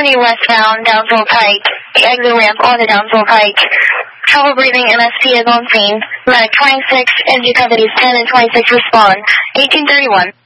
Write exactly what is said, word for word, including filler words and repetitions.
seventy westbound, Downsville Pike. The exit ramp on the Downsville Pike. Trouble breathing, M S P is on scene. Medic twenty-six, engine companies ten and twenty-six respond. eighteen thirty-one.